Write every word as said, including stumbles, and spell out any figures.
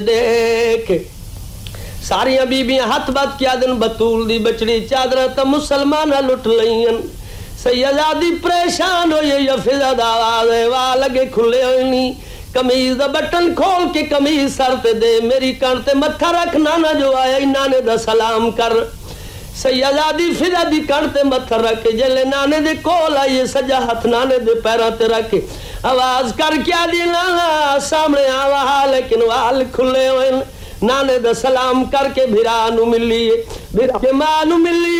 देख सारिया बीबियां हथ बद क्या दिन बतूल दी बचड़ी चादर तो मुसलमान लुट लईन सैयदा दी परेशान हो या फिजा दा आवाज वाह लगे खुले होनी कमीज दा बटन खोल के कमीज सर ते दे मेरी कण ते मत्था रख नाना जो आया नाने दा सलाम कर सैयदा दी फिजा दी कण ते मत्था रख जले नाने दे कोल आइए सजा हथ नाने दे पैरां ते रख आवाज कर क्या दी नाना सामने आवा लेकिन वाल खुले होए नाने दा सलाम करके भिरा नु मिली भिरा के मां नु मिली